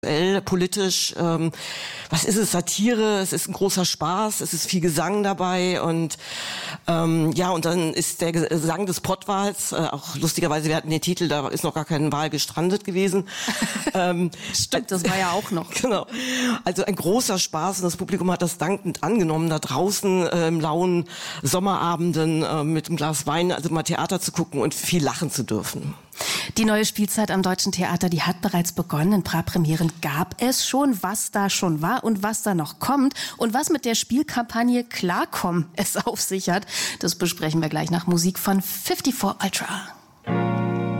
politisch, was ist es, Satire, es ist ein großer Spaß, es ist viel Gesang dabei und und dann ist der Gesang des Pottwals, auch lustigerweise, wir hatten den Titel, da ist noch gar kein Wal gestrandet gewesen. Stimmt, das war ja auch noch. Genau, also ein großer Spaß und das Publikum hat das dankend angenommen, da draußen im lauen Sommerabenden mit einem Glas Wein, also mal Theater zu gucken und viel lachen zu dürfen. Die neue Spielzeit am Deutschen Theater, die hat bereits begonnen. Ein paar Premieren gab es schon, was da schon war und was da noch kommt. Und was mit der Spielkampagne Klarkommen es auf sich hat, das besprechen wir gleich nach Musik von 54 Ultra.